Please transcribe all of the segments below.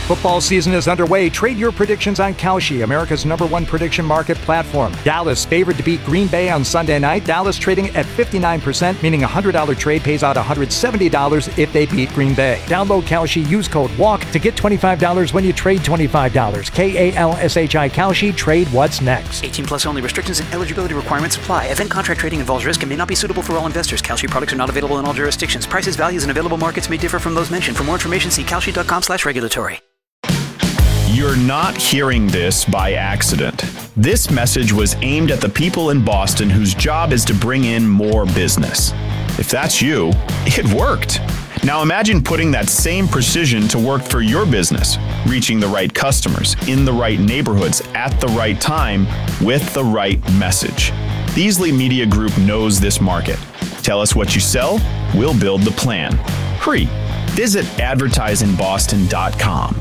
Football season is underway. Trade your predictions on Kalshi, America's #1 prediction market platform. Dallas favored to beat Green Bay on Sunday night. Dallas trading at 59%, meaning a $100 trade pays out $170 if they beat Green Bay. Download Kalshi, use code WALK to get $25 when you trade $25. KALSHI Kalshi, trade what's next. 18 plus only. Restrictions and eligibility requirements apply. Event contract trading involves risk and may not be suitable for all investors. Kalshi products are not available in all jurisdictions. Prices, values, and available markets may differ from those mentioned. For more information, see kalshi.com/regulatory. You're not hearing this by accident. This message was aimed at the people in Boston whose job is to bring in more business. If that's you, it worked. Now imagine putting that same precision to work for your business, reaching the right customers, in the right neighborhoods, at the right time, with the right message. Beasley Media Group knows this market. Tell us what you sell, we'll build the plan. Hurry, visit advertiseinboston.com.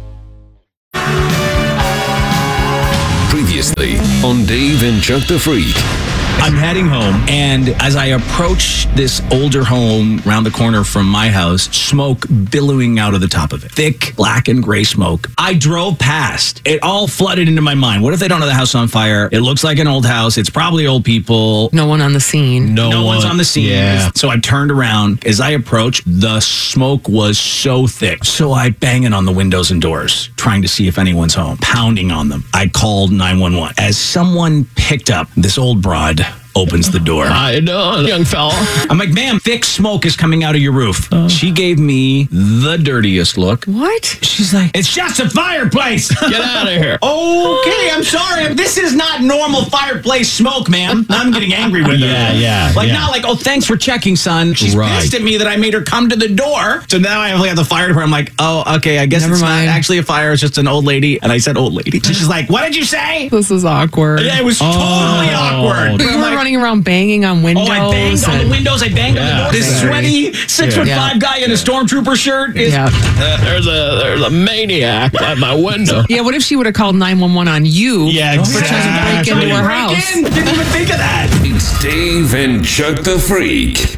Previously on Dave and Chuck the Freak. I'm heading home, and as I approach this older home around the corner from my house, smoke billowing out of the top of it. Thick, black and gray smoke. I drove past. It all flooded into my mind. What if they don't have the house on fire? It looks like an old house. It's probably old people. No one on the scene. No one's on the scene. Yeah. So I turned around. As I approached, the smoke was so thick. So I banging on the windows and doors, trying to see if anyone's home, pounding on them. I called 911. As someone picked up, this old broad opens the door. How you doing, young fella? I'm like, ma'am, thick smoke is coming out of your roof. She gave me the dirtiest look. What? She's like, it's just a fireplace. Get out of here. Okay, I'm sorry. This is not normal fireplace smoke, ma'am. I'm getting angry with her. Not like, oh, thanks for checking, son. She's pissed at me that I made her come to the door. So now I have the fire department. I'm like, oh, okay, I guess Never it's mind. not actually a fire. It's just an old lady. And I said old lady. So she's like, what did you say? This is awkward. Yeah, it was totally awkward. But you were running around banging on windows. Oh, I banged on the windows. I banged on the door. This sweaty 6'5" guy in a stormtrooper shirt is. Yeah. There's a maniac at my window. Yeah, what if she would have called 911 on you? Yeah, for trying to break into her house? Didn't even think of that. It's Dave and Chuck the Freak.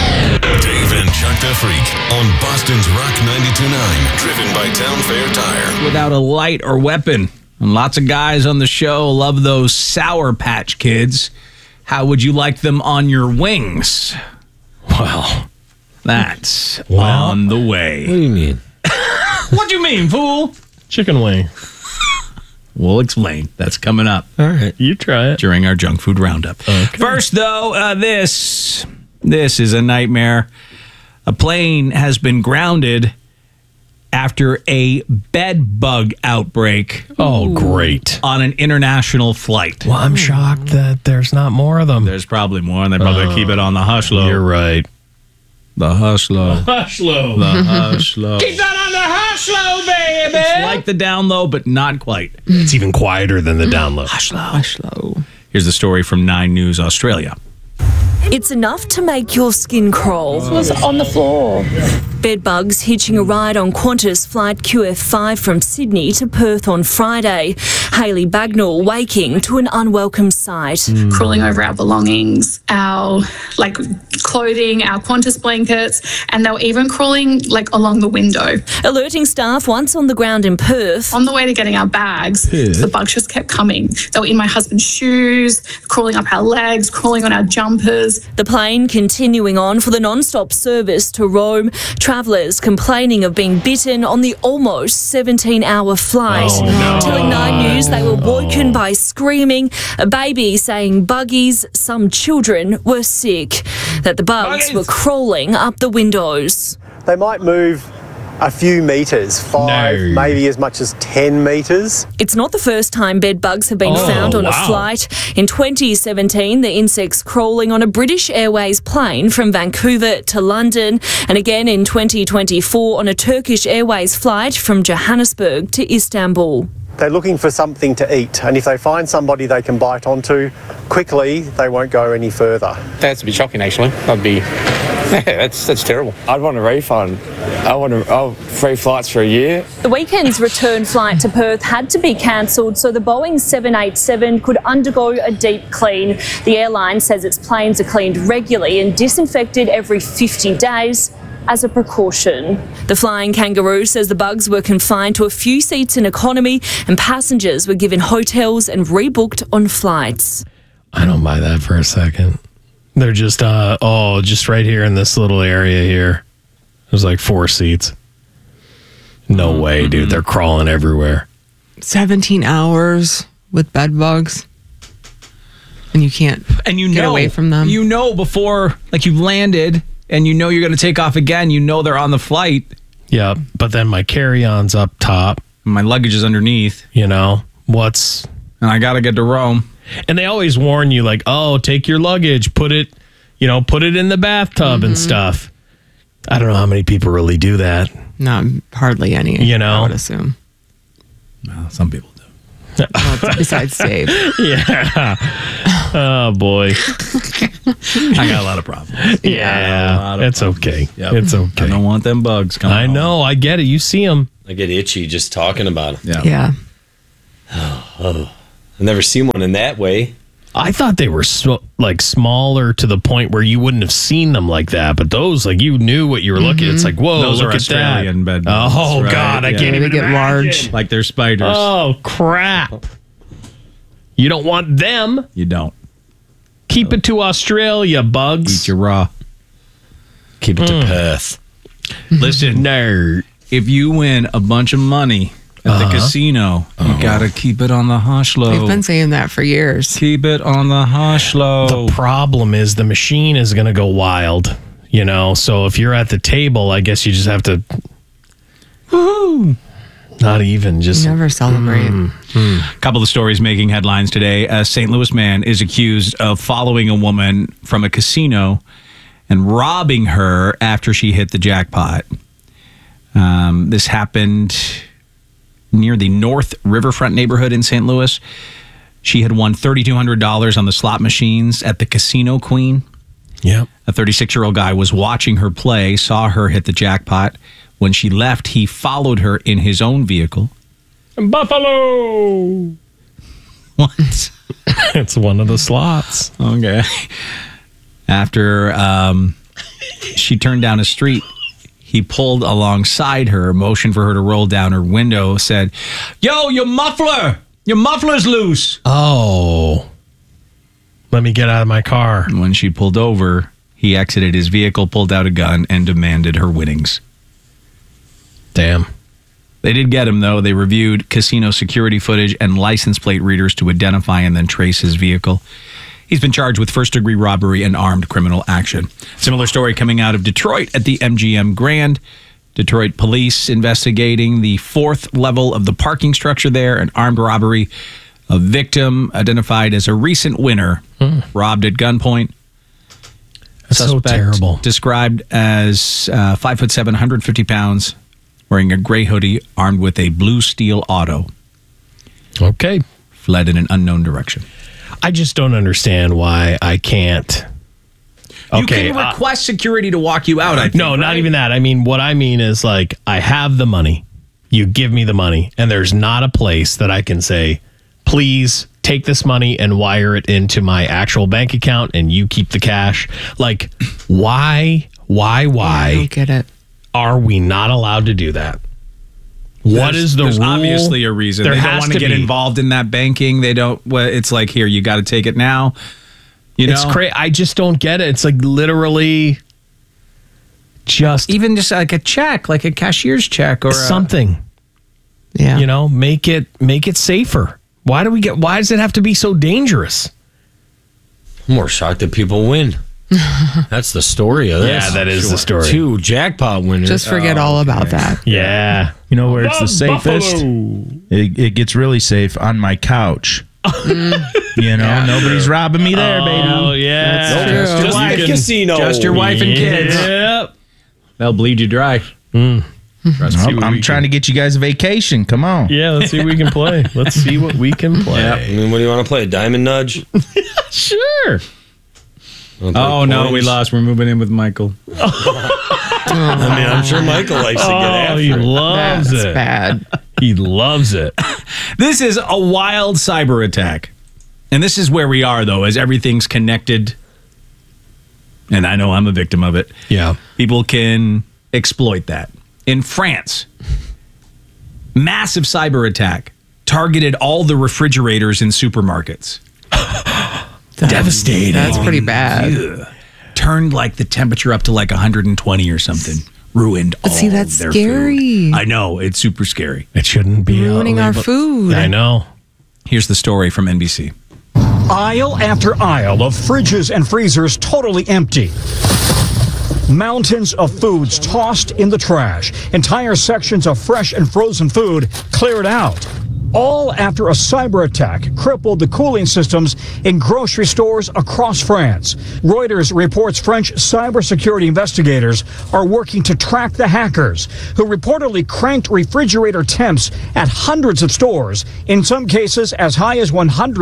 Dave and Chuck the Freak on Boston's Rock 92.9, driven by Town Fair Tire. Without a light or weapon. And lots of guys on the show love those Sour Patch Kids. How would you like them on your wings? Well, that's on the way. what do you mean? What do you mean, fool? Chicken wing. We'll explain. That's coming up. All right, you try it. During our junk food roundup. Okay. First, though, this is a nightmare. A plane has been grounded after a bed bug outbreak. Oh, great. On an international flight. Well, I'm shocked that there's not more of them. There's probably more, and they probably keep it on the hush low. You're right. The hush low. Hush low. The hush low. Keep that on the hush low, baby. It's like the down low, but not quite. It's even quieter than the down low. Hush low. Hush low. Here's the story from 9 News Australia. It's enough to make your skin crawl. It was on the floor. Bedbugs hitching a ride on Qantas flight QF5 from Sydney to Perth on Friday. Hayley Bagnall waking to an unwelcome sight. Crawling over our belongings, our clothing, our Qantas blankets, and they were even crawling along the window. Alerting staff once on the ground in Perth. On the way to getting our bags, the bugs just kept coming. They were in my husband's shoes, crawling up our legs, crawling on our jumpers. The plane continuing on for the non-stop service to Rome. Travellers complaining of being bitten on the almost 17-hour flight. Telling 9 News they were woken by screaming, a baby saying buggies, some children were sick, that the bugs were crawling up the windows. They might move a few metres, 5, maybe as much as 10 metres. It's not the first time bed bugs have been found on a flight. In 2017, the insects crawling on a British Airways plane from Vancouver to London, and again in 2024 on a Turkish Airways flight from Johannesburg to Istanbul. They're looking for something to eat, and if they find somebody they can bite onto quickly, they won't go any further. That's a bit shocking, actually. That's terrible. I'd want a refund. I want free flights for a year. The weekend's return flight to Perth had to be cancelled so the Boeing 787 could undergo a deep clean. The airline says its planes are cleaned regularly and disinfected every 50 days. as a precaution. The flying kangaroo says the bugs were confined to a few seats in economy and passengers were given hotels and rebooked on flights. I don't buy that for a second. They're just, just right here in this little area here. There's like 4 seats. No way, dude. They're crawling everywhere. 17 hours with bed bugs. And you can't get away from them. You know before, like, you've landed and you know you're going to take off again. You know they're on the flight. Yeah, but then my carry-on's up top. My luggage is underneath. You know, and I got to get to Rome. And they always warn you, like, oh, take your luggage, put it in the bathtub and stuff. I don't know how many people really do that. No, hardly any. You know? I would assume. Well, some people do. Well, besides Dave. Yeah. Oh, boy. I got a lot of problems. Yeah. It's okay. Yep. It's okay. I don't want them bugs coming I know. I get it. You see them. I get itchy just talking about them. Yeah. Oh. I've never seen one in that way. I thought they were smaller to the point where you wouldn't have seen them like that. But those, like, you knew what you were looking at. It's like, whoa, Those look are at Australian that. bed bugs, Oh, right? God. I can't even get imagine. large. Like they're spiders. Oh, crap. You don't want them. You don't. Keep it to Australia, bugs. Eat your raw. Keep it to Perth. Listen, nerd. If you win a bunch of money at the casino, you got to keep it on the hush low. They've been saying that for years. Keep it on the hush low. The problem is the machine is going to go wild, you know? So if you're at the table, I guess you just have to... Woo! Not even, just... Never celebrate. A couple of stories making headlines today. A St. Louis man is accused of following a woman from a casino and robbing her after she hit the jackpot. This happened near the North Riverfront neighborhood in St. Louis. She had won $3,200 on the slot machines at the Casino Queen. Yep. A 36-year-old guy was watching her play, saw her hit the jackpot. When she left, he followed her in his own vehicle. Buffalo! What? It's one of the slots. Okay. After she turned down a street, he pulled alongside her, motioned for her to roll down her window, said, "Yo, your muffler's loose." Oh. Let me get out of my car. And when she pulled over, he exited his vehicle, pulled out a gun, and demanded her winnings. Damn. They did get him, though. They reviewed casino security footage and license plate readers to identify and then trace his vehicle. He's been charged with first-degree robbery and armed criminal action. Similar story coming out of Detroit at the MGM Grand. Detroit police investigating the 4th level of the parking structure there, an armed robbery. A victim identified as a recent winner, robbed at gunpoint. That's so terrible. Described as 5'7", 150 pounds, wearing a gray hoodie, armed with a blue steel auto. Okay. Fled in an unknown direction. I just don't understand why I can't. You can request security to walk you out, I think. No, not even that. I mean, what I mean is, like, I have the money. You give me the money. And there's not a place that I can say, please take this money and wire it into my actual bank account and you keep the cash. Like, why Yeah, I don't get it. are we not allowed to do that? What is the There's rule? obviously a reason. There They don't has want to to get be. involved in that banking. They don't. Well, it's like, here, you got to take it now. It's crazy. I just don't get it. It's like literally just even just like a check, like a cashier's check or something. Yeah. You know, make it safer. Why does it have to be so dangerous? I'm more shocked that people win. That's the story of this. Yeah, that is the story. 2 jackpot winners. Just forget all about that. Yeah. You know where it's the safest? It gets really safe on my couch. You know, nobody's robbing me there, baby. Oh, yeah. That's true. Just the casino. Just your wife and kids. Yep. They'll bleed you dry. I'm trying to get you guys a vacation. Come on. Yeah, let's see what we can play. Let's see what we can play. I mean, what do you want to play? Diamond Nudge? Sure. Oh, no, we lost. We're moving in with Michael. I mean, I'm sure Michael likes to get after he it. loves That's it. bad. He loves it. This is a wild cyber attack. And this is where we are, though, as everything's connected. And I know I'm a victim of it. Yeah. People can exploit that. In France, massive cyber attack targeted all the refrigerators in supermarkets. Devastating. That's pretty bad. Ugh. Turned like the temperature up to like 120 or something. Ruined all see, that's their scary. food. I know, it's super scary. It shouldn't be Ruining our food. I know. Here's the story from NBC. Aisle after aisle of fridges and freezers totally empty. Mountains of foods tossed in the trash. Entire sections of fresh and frozen food cleared out. All after a cyber attack crippled the cooling systems in grocery stores across France. Reuters reports French cybersecurity investigators are working to track the hackers who reportedly cranked refrigerator temps at hundreds of stores, in some cases as high as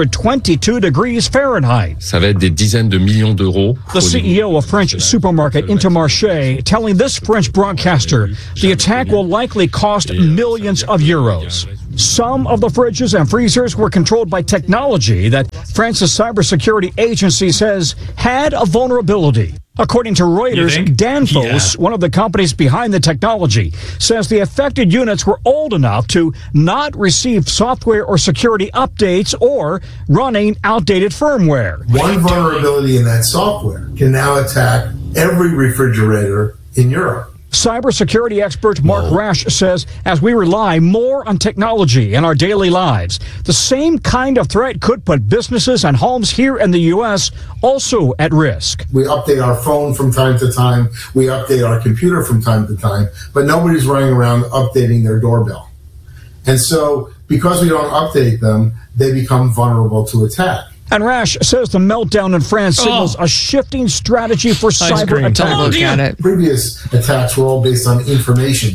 122 degrees Fahrenheit. Ça va être des dizaines de millions d'euros. The CEO of French supermarket Intermarché telling this French broadcaster the attack will likely cost millions of euros. Some of the fridges and freezers were controlled by technology that France's cybersecurity agency says had a vulnerability. According to Reuters, Danfoss, one of the companies behind the technology, says the affected units were old enough to not receive software or security updates or running outdated firmware. One vulnerability in that software can now attack every refrigerator in Europe. Cybersecurity expert Mark Rash says as we rely more on technology in our daily lives, the same kind of threat could put businesses and homes here in the U.S. also at risk. We update our phone from time to time. We update our computer from time to time, but nobody's running around updating their doorbell. And so because we don't update them, they become vulnerable to attack. And Rash says the meltdown in France signals a shifting strategy for cyber attacks. Previous attacks were all based on information,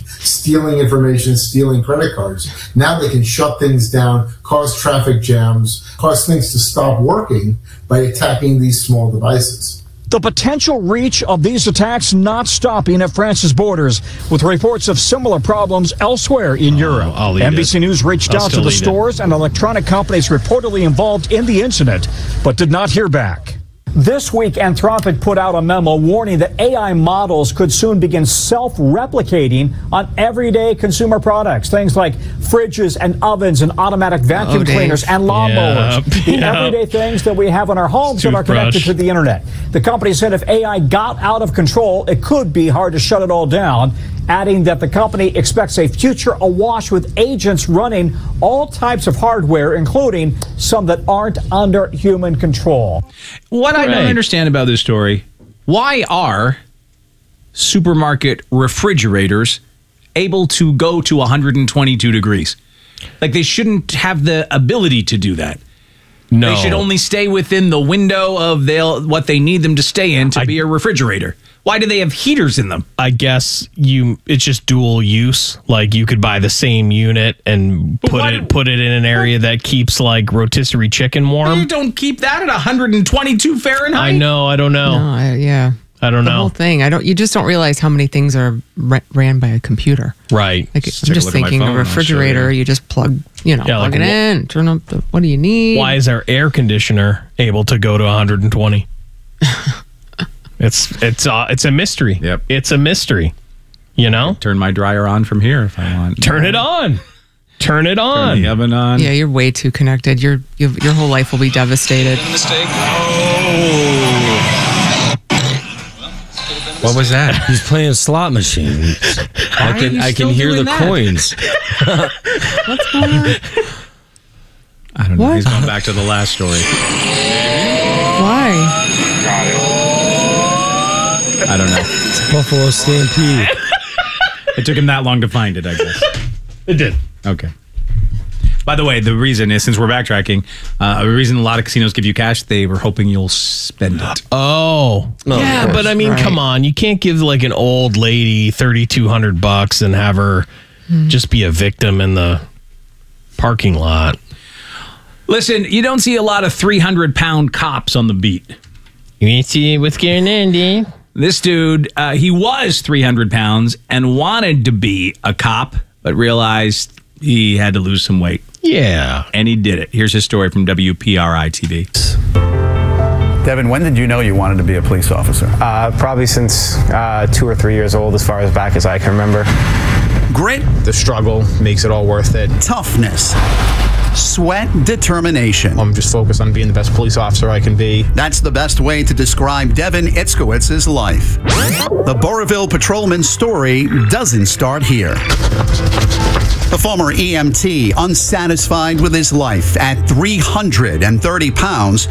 stealing credit cards. Now they can shut things down, cause traffic jams, cause things to stop working by attacking these small devices. The potential reach of these attacks not stopping at France's borders, with reports of similar problems elsewhere in Europe. NBC News reached out to the stores and electronic companies reportedly involved in the incident, but did not hear back. This week, Anthropic put out a memo warning that AI models could soon begin self-replicating on everyday consumer products. Things like fridges and ovens and automatic vacuum cleaners and lawnmowers. The everyday things that we have in our homes that are connected to the internet. The company said if AI got out of control, it could be hard to shut it all down, adding that the company expects a future awash with agents running all types of hardware, including some that aren't under human control. What I don't understand about this story, why are supermarket refrigerators able to go to 122 degrees? Like, they shouldn't have the ability to do that. No. They should only stay within the window of what they need them to stay in to be a refrigerator. Why do they have heaters in them? I guess it's just dual use. Like, you could buy the same unit and put it in an area that keeps like rotisserie chicken warm. You don't keep that at 122 Fahrenheit. I know. I don't know. No, I don't know. The whole thing. You just don't realize how many things are ran by a computer. Right. Like, I'm just thinking a refrigerator, you just plug it in, turn up what do you need? Why is our air conditioner able to go to 120? It's a mystery. Yep. It's a mystery. You know? Turn my dryer on from here if I want. Turn it on. Turn it on. Turn the oven on. Yeah, you're way too connected. Your whole life will be devastated. Mistake. What was that? He's playing a slot machine. I can hear the coins. What's going on? I don't know. What? He's going back to the last story. Why? I don't know. It's Buffalo Stampede. It took him that long to find it, I guess. It did. Okay. By the way, the reason is, since we're backtracking, the reason a lot of casinos give you cash, they were hoping you'll spend it. Oh. Yeah, but I mean, come on. You can't give like an old lady $3,200 and have her just be a victim in the parking lot. Listen, you don't see a lot of 300-pound cops on the beat. You see what's going on, dude? This dude, he was 300 pounds and wanted to be a cop, but realized he had to lose some weight. Yeah. And he did it. Here's his story from WPRI TV. Devin, when did you know you wanted to be a police officer? Probably since 2 or 3 years old, as far as back as I can remember. Grit. The struggle makes it all worth it. Toughness. Sweat, determination. I'm just focused on being the best police officer I can be. That's the best way to describe Devin Itzkowitz's life. The Burrillville patrolman's story doesn't start here. The former EMT, unsatisfied with his life at 330 pounds,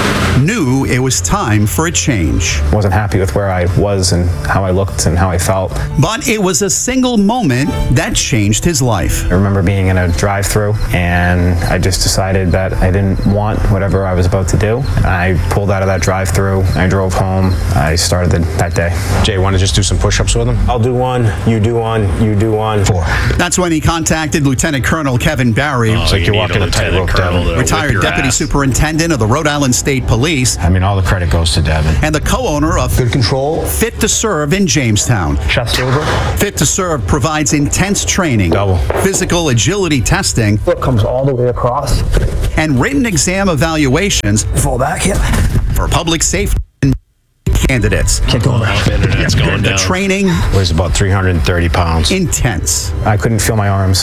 knew it was time for a change. Wasn't happy with where I was and how I looked and how I felt. But it was a single moment that changed his life. I remember being in a drive-thru and I just decided that I didn't want whatever I was about to do. I pulled out of that drive-thru. I drove home. I started that day. Jay, want to just do some push-ups with him? I'll do one, you do one, you do one. 4. That's when he contacted Lieutenant Colonel Kevin Barry. It's like you're walking a tightrope, Devin. Retired Deputy Superintendent of the Rhode Island State Police. I mean, all the credit goes to Devin. And the co-owner of Good Control, Fit to Serve in Jamestown. Chest over. Fit to Serve provides intense training, Double. physical agility testing, Foot comes all the way across. and written exam evaluations Fall back, yep. for public safety candidates. Kick over. Internet's going The down. training, Weighs about 330 pounds. intense. I couldn't feel my arms.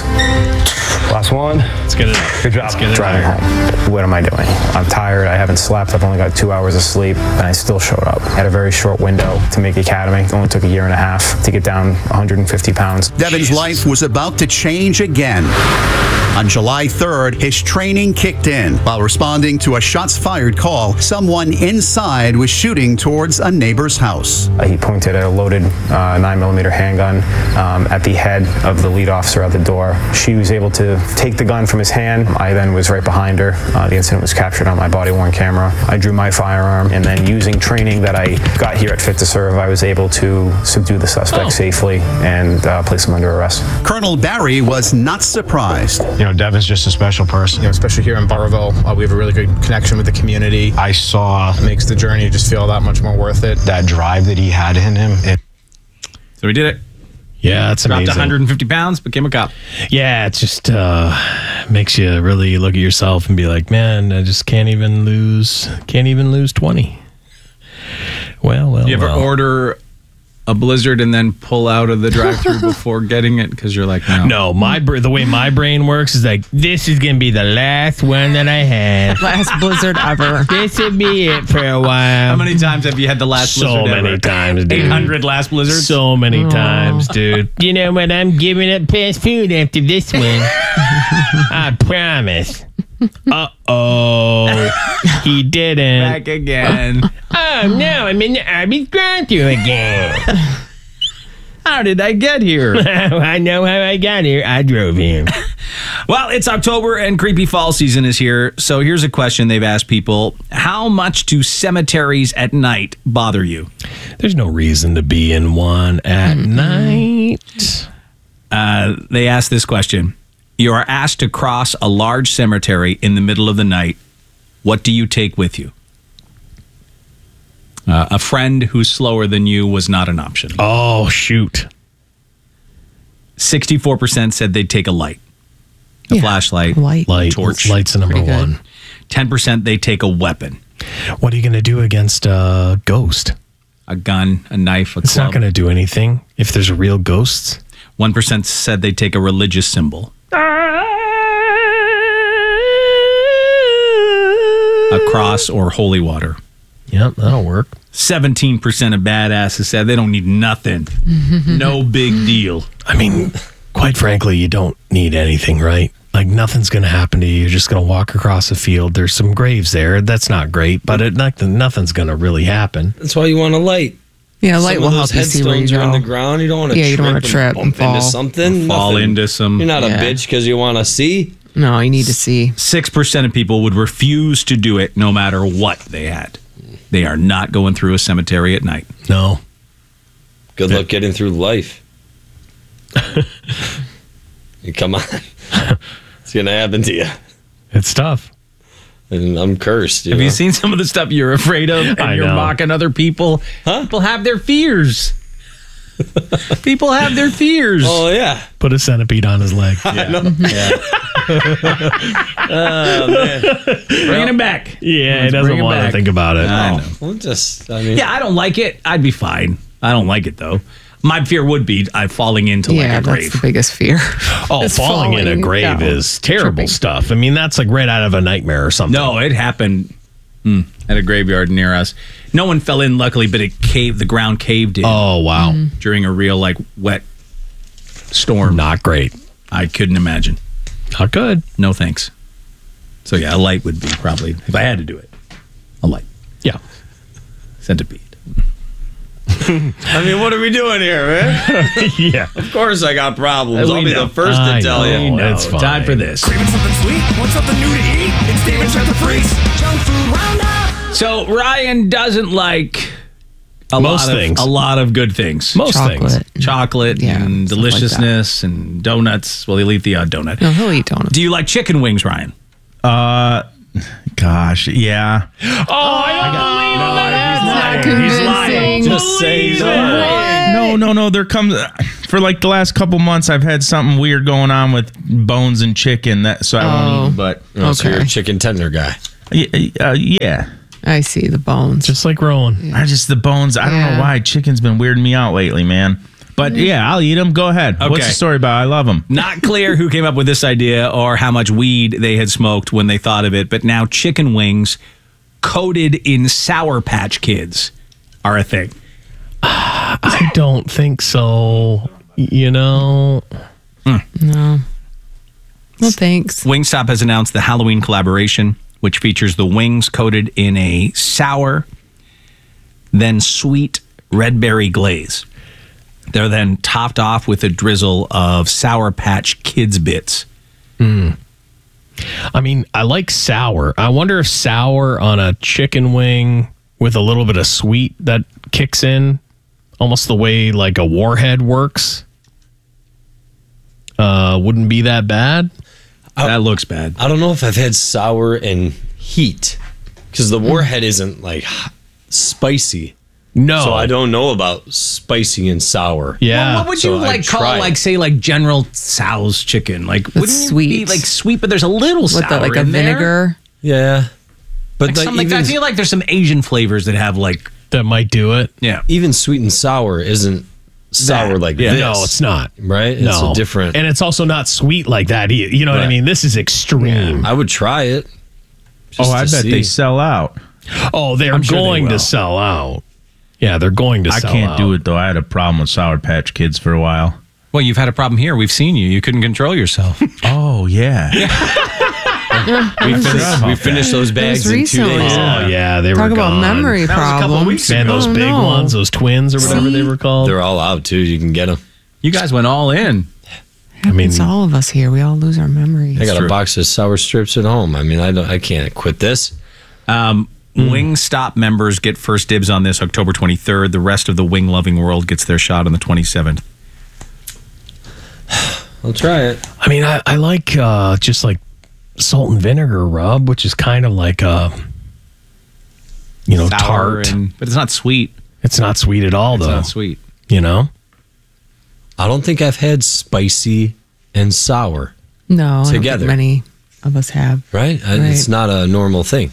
Last one. Let's get it up. Good job. Let's get it Driving up. home. What am I doing? I'm tired. I haven't slept. I've only got 2 hours of sleep, and I still showed up. I had a very short window to make academy. It only took a year and a half to get down 150 pounds. Devin's life was about to change again. On July 3rd, his training kicked in. While responding to a shots-fired call, someone inside was shooting towards a neighbor's house. He pointed a loaded 9mm handgun at the head of the lead officer at the door. She was able to take the gun from his hand. I then was right behind her. The incident was captured on my body-worn camera. I drew my firearm, and then using training that I got here at Fit to Serve, I was able to subdue the suspect safely and place him under arrest. Colonel Barry was not surprised. You know, Devin's just a special person. You know, especially here in Burrillville, we have a really good connection with the community. I saw makes the journey just feel that much more worth it. That drive that he had in him. So he did it. Yeah, that's Dropped amazing. 150 pounds, became a cop. Yeah, it just makes you really look at yourself and be like, man, I just can't even lose 20. Well. You ever order a Blizzard and then pull out of the drive-thru before getting it because you're like, no. No, the way my brain works is like, this is gonna be the last one that I have. Last Blizzard ever. This will be it for a while. How many times have you had the last Blizzard ever? So many times, dude. 800 last Blizzards? So many times, dude. You know what? I'm giving up fast food after this one. I promise. Uh-oh. He didn't. Back again. Oh, no, I'm in the Arby's drive-thru again. How did I get here? I know how I got here. I drove here. Well, it's October and creepy fall season is here. So here's a question they've asked people. How much do cemeteries at night bother you? There's no reason to be in one at night. They asked this question. You are asked to cross a large cemetery in the middle of the night. What do you take with you? A friend who's slower than you was not an option. Oh, shoot. 64% said they'd take a light. A flashlight. Light. Torch. Light's the number one. 10% they take a weapon. What are you going to do against a ghost? A gun, a knife, a It's club. not going to do anything if there's a real ghost. 1% said they'd take a religious symbol. A cross or holy water. Yep, that'll work. 17% of badasses said they don't need nothing. No big deal. I mean, quite frankly, you don't need anything, right? Like, nothing's going to happen to you. You're just going to walk across a field. There's some graves there. That's not great, but nothing's going to really happen. That's why you want a light. Yeah, light Some will of help those you see where headstones you are on go. the ground. You don't want to Yeah, you don't want to trip and bump into fall. something. Fall Nothing. into some. You're not Yeah. a bitch because you want to see. No, you need to see. 6% of people would refuse to do it no matter what they had. They are not going through a cemetery at night. No. Good luck getting through life. Come on. It's going to happen to you. It's tough. And I'm cursed. Have you seen some of the stuff you're afraid of and I you're know. mocking other people? Huh? People have their fears. People have their fears. Oh, yeah. Put a centipede on his leg. I know. Yeah. man. Bringing him back. Yeah, he Let's doesn't bring him want to back. think about it. I know. Well, Yeah, I don't like it. I'd be fine. I don't like it, though. My fear would be falling into like a grave. That's the biggest fear. Oh, Is falling in a falling grave down. is terrible Tripping. stuff. I mean, that's like right out of a nightmare or something. No, it happened at a graveyard near us. No one fell in, luckily, but it caved. The ground caved in. Oh, wow. During a real wet storm. Not great. I couldn't imagine. Not good. No thanks. So yeah, a light would be probably, if I had to do it, a light. Yeah. Centipede. I mean, what are we doing here, man? Yeah. Of course I got problems. I'll be the first to tell you. It's fine. Time for this. Craving something sweet? Want something new to eat? It's Dave and Chuck the Freaks. Junk Food Roundup. So Ryan doesn't like Most things. A lot of good things. Most things. Chocolate Yeah, and stuff like deliciousness and donuts. Well, he'll eat the odd donut. No, he'll eat donuts. Do you like chicken wings, Ryan? Gosh, yeah. Oh, I Not convincing. Just say he's lying. No. There comes for like the last couple months. I've had something weird going on with bones and chicken, so I won't eat. But Oh, so you're a Okay. chicken tender guy. yeah. I see the bones. Just like Rowan. The bones. I don't know why chicken's been weirding me out lately, man. But yeah, I'll eat them. Go ahead. What's the story about? I love them. Not clear who came up with this idea or how much weed they had smoked when they thought of it, but now chicken wings coated in Sour Patch Kids are a thing. I don't think so. You know. No. No, thanks. Wingstop has announced the Halloween collaboration, which features the wings coated in a sour, then sweet red berry glaze. They're then topped off with a drizzle of Sour Patch Kids bits. I mean, I like sour. I wonder if sour on a chicken wing with a little bit of sweet that kicks in, almost the way like a Warhead works, wouldn't be that bad. That looks bad. I don't know if I've had sour and heat because the Warhead isn't like spicy. No. So I don't know about spicy and sour. Yeah. Well, what would you So I'd call try it. say General Tso's chicken? Like wouldn't it be sweet. like sweet, but there's a little sour With the, like a in there? vinegar. Yeah. But Like like I feel like there's some Asian flavors that have like that might do it. Yeah. Even sweet and sour isn't sour That, like yeah. this. No, it's not. Right? It's No. a different. And it's also not sweet like that. You know what I Right. mean? This is extreme. I would try it. just I to bet see. they sell out. Oh, they're I'm sure they going will. to sell out. Yeah, they're going to I sell can't out. do it though. I had a problem with Sour Patch Kids for a while. Well, you've had a problem here. We've seen you. You couldn't control yourself. Oh yeah. We finished those bags in 2 recently. days. Oh, yeah, they Talk were about gone. memory That was a couple of problems. weeks Man, ago. those Oh, big no. ones, those twins or whatever they were called. They're all out too. You can get them. You guys went all in. Happens to all of us here. We all lose our memories. I got true. a box of sour strips at home. I mean, I can't quit this. Wingstop members get first dibs on this October 23rd. The rest of the wing-loving world gets their shot on the 27th. I'll try it. I mean, I like just like salt and vinegar rub, which is kind of like a, Sour tart. but it's not sweet. It's not sweet at all, It's though. not sweet. You know? I don't think I've had spicy and sour. No, I don't think Together. many of us have. Right? It's not a normal thing.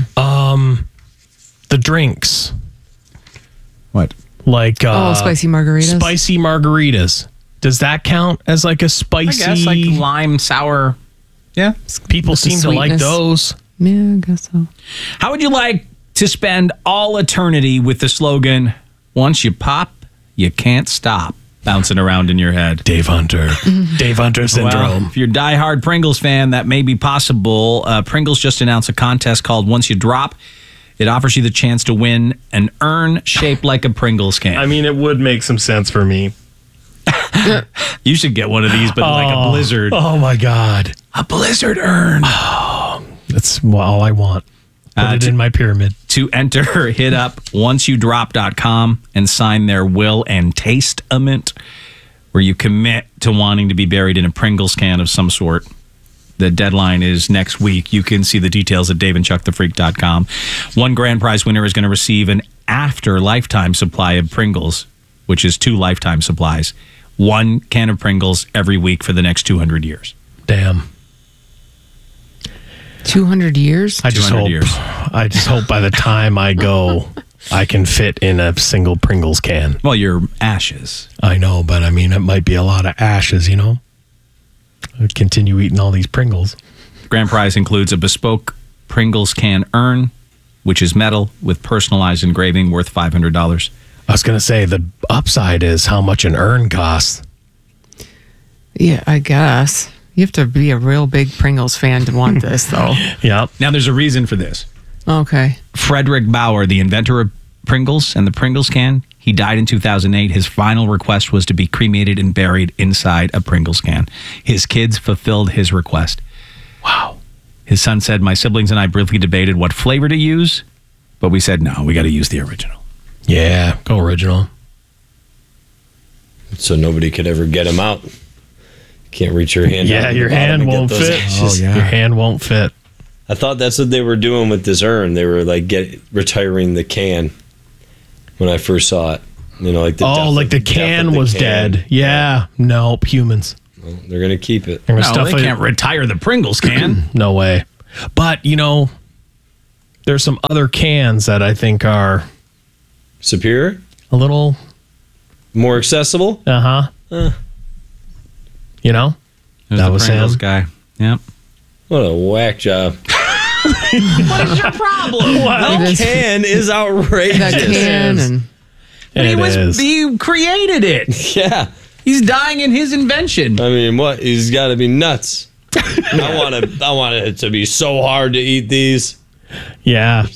The drinks. What? Like spicy margaritas. Spicy margaritas. Does that count as like a spicy? I guess like lime, sour. Yeah. People with the seem to like sweetness. those. Yeah, I guess so. How would you like to spend all eternity with the slogan, once you pop, you can't stop, bouncing around in your head? Dave Hunter. Dave Hunter syndrome. Well, if you're a diehard Pringles fan, that may be possible. Pringles just announced a contest called Once You Drop. It offers you the chance to win an urn shaped like a Pringles can. I mean, it would make some sense for me. You should get one of these, but like a blizzard. Oh my God. A blizzard urn. That's all I want. Put it in my pyramid. To enter, hit up onceyoudrop.com and sign their will and testament, where you commit to wanting to be buried in a Pringles can of some sort. The deadline is next week. You can see the details at daveandchuckthefreak.com. One grand prize winner is going to receive an after lifetime supply of Pringles, which is 2 lifetime supplies. 1 can of Pringles every week for the next 200 years. Damn. 200 years? I just hope by the time I go, I can fit in a single Pringles can. Well, your ashes. I know, but I mean, it might be a lot of ashes, you know? I'd continue eating all these Pringles. Grand prize includes a bespoke Pringles can urn, which is metal with personalized engraving worth $500. I was going to say, the upside is how much an urn costs. Yeah, I guess. You have to be a real big Pringles fan to want this, though. Yep. Now, there's a reason for this. Okay. Frederick Bauer, the inventor of Pringles and the Pringles can, he died in 2008. His final request was to be cremated and buried inside a Pringles can. His kids fulfilled his request. Wow. His son said, my siblings and I briefly debated what flavor to use, but we said, no, we got to use the original. Yeah, go original. So nobody could ever get them out. Can't reach your hand out. Yeah, your hand won't fit. Your hand won't fit. I thought that's what they were doing with this urn. They were like retiring the can when I first saw it. You know, like the can was dead. Yeah. Nope, humans. Well, they're going to keep it. No, they can't retire the Pringles can. No way. But, you know, there's some other cans that I think are superior? A little more accessible? Uh-huh. You know? That was Pringles guy. Yep. What a whack job. What is your problem? That can is outrageous. That can he created it. Yeah. He's dying in his invention. I mean, what? He's got to be nuts. I want it to be so hard to eat these. Yeah.